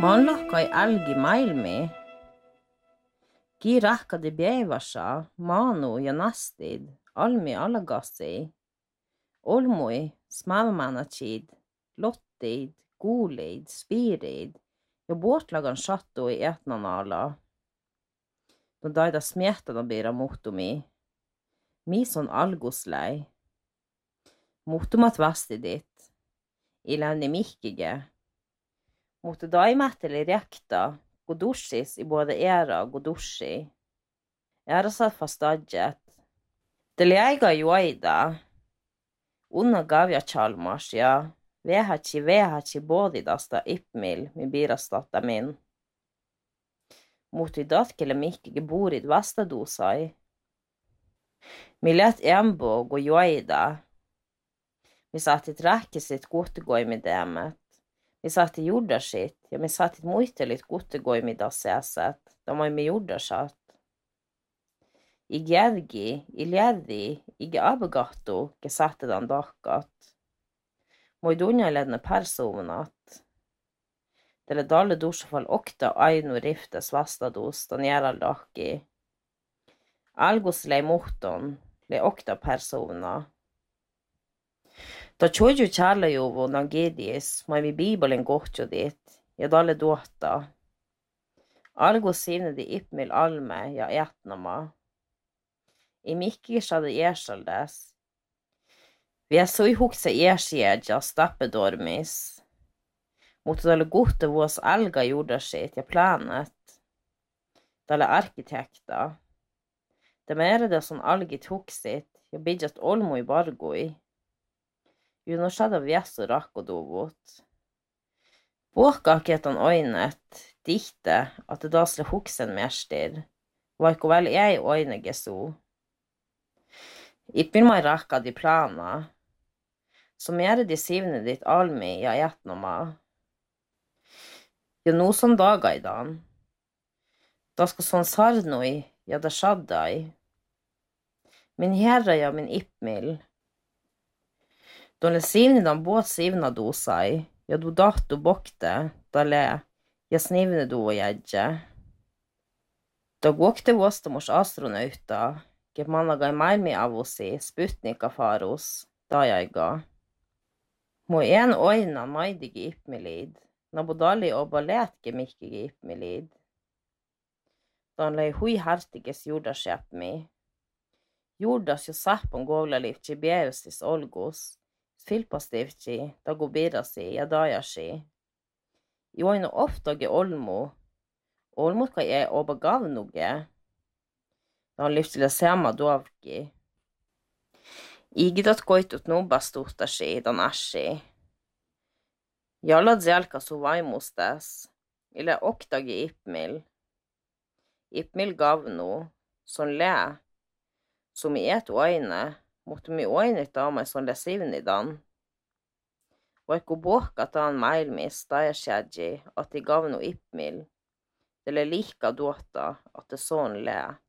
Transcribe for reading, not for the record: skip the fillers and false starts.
Maanlohkai älgi maailmi. Kiirahkadi bievasa, maanu ja nastid, almi alagasi. Olmui, smalmanatsid, lottid, kuulid, spiirid ja puotlagan sattui etnanala. No taida smiehtana piirä muhtumi. Mis on alguslei. Muhtumat vastidit. Iläni mihkige. Mutta daimähteli rekta, kun dussis i både era og dussi. Era satt fastadjet. Teli eiga juoida. Unna gavja chalmas ja vehatsi bodidasta ipmil mi biirastatta min. Mutta i datkele mihkige burid vastadusai. Mi let embo gå juoida. Mi saatit rähkisit kuhtigoimidemet. Mi saatiin juurdasit ja mi saatiin muistelit kuttegoimidasiasat, me juurdasat. Igi abagahtu, ke saatetaan tahkat. Moi tunjailedna persoonat. Tälle dalle dussafall okta ainu riftes vastadus ton järaldahki. Algus lei muhton, lei okta persona. Ta tjoju tjärlejuvu nangidis, mai mi bibelin kohtjudit, ja dalle duotta. Algus sinedi ipmil alme ja etnama. I mikkisade ersaldes. Vi soi hukse ersiedja stappedormis. Mutta dalle gute vuos alga jordasit ja planet. Dalle arkitekta. Det mere det som algit huksit, ja bidjat olmo i bargoi. Juno shada viesu rakkodovot. Vuokkaketan oinet, dihte, at det dasle huksen mestir, vaikka vel ei oine gesu. Ipin mai rakkadi plana, som er de sivne ditt almi ja etnoma. Ja no som dagaidan. Da skal sånn sarnoi, ja da shaddai. Min herra ja min ipmil. Donne sivnidan båt sivna dosai, ja du dattu bokte, dale, ja snivne du og jedje. Da gåkte vostomors astronauta, ke mannaga i mailmi avosi, sputnika faros, da jeg ga. Mo en oina naidigi ipmilid, nabodali og baletke mikkigi ipmilid. Dan lei hui hertiges jordasjepmi. Jordas jo sappon govlalivci beusis olgos, Filpastivci, da gobirasi, ja dajashi. Joino oftage olmo. Olmo kai e oba gavnuge. Da han lyftile sema dovki. Igidat koitut nubastuhtashi, dan ashi. Jalla zelka su vaimustas. Ile oktage ipmil. Ipmil gavnu. Son le. Som i et oine. Mutta mi oinit aamai son le sivnidan. Vaikka buokkataan maailmis tajasjadji, ati gavnu ipmil. Tele lihka duota, ati son le.